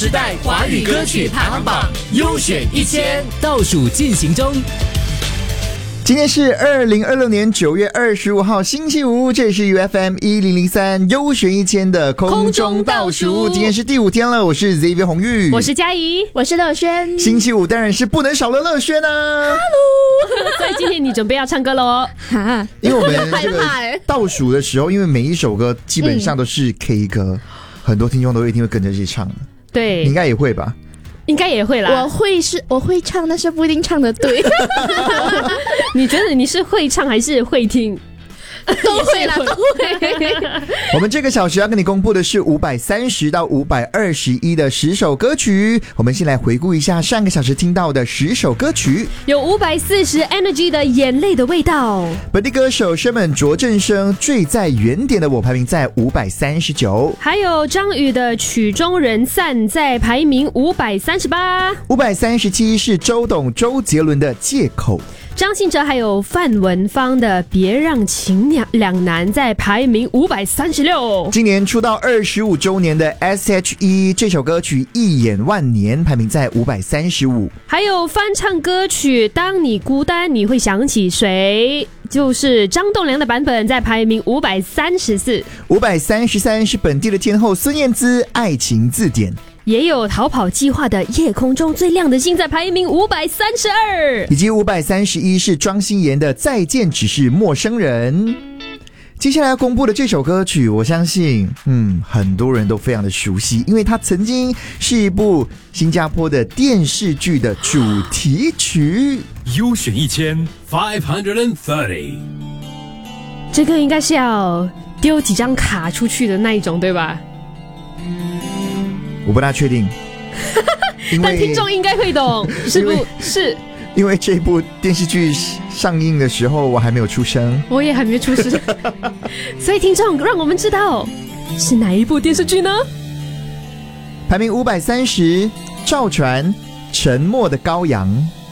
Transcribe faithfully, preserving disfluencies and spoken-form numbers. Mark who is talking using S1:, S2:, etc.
S1: 时代华语歌曲排行榜优选一千倒数进行中。
S2: 今天是二零二六年九月二十五号星期五，这是 U F M 一零零三优选一千的空中倒数，今天是第五天了。我是 Xavier 洪玉，
S3: 我是嘉怡，
S4: 我是乐轩。
S2: 星期五当然是不能少了乐轩啊
S3: Hello 所以今天你准备要唱歌了哦。
S2: 因为我们这个倒数的时候，因为每一首歌基本上都是 K 歌、嗯、很多听众都一定会跟着一起唱的。
S3: 对，
S2: 你应该也会吧？
S3: 应该也会啦。
S4: 我会是我会唱，但是不一定唱得对。
S3: 你觉得你是会唱还是会听？
S4: 都会啦，都会。
S2: 我们这个小时要跟你公布的是五百三十到五百二十一的十首歌曲。我们先来回顾一下上个小时听到的十首歌曲。
S3: 有五百四十 Energy 的眼泪的味道，
S2: 本地歌手生们卓振生坠在原点的我排名在五百三十九，
S3: 还有张宇的曲终人散在排名五百三十八，
S2: 五百三十七是周董周杰伦的借口。
S3: 张信哲还有范文芳的别让情两难在排名五百三十六。
S2: 今年出道二十五周年的 S H E 这首歌曲一眼万年排名在五百三十五。
S3: 还有翻唱歌曲当你孤单你会想起谁，就是张栋梁的版本在排名五百三十四。
S2: 五百三十三是本地的天后孙燕姿爱情字典。
S3: 也有逃跑计划的夜空中最亮的星在排名五百三十二，
S2: 以及五百三十一是庄心妍的再见只是陌生人。接下来要公布的这首歌曲，我相信嗯，很多人都非常的熟悉，因为它曾经是一部新加坡的电视剧的主题曲。
S1: 优选一千 five hundred thirty，
S3: 这个应该是要丢几张卡出去的那一种，对吧？
S2: 我不大确定，
S3: 但听众应该会懂，是不是？
S2: 因为这部电视剧上映的时候，我还没有出生，
S3: 我也还没出生，所以听众让我们知道是哪一部电视剧呢？
S2: 排名五百三十，赵传《沉默的羔羊》。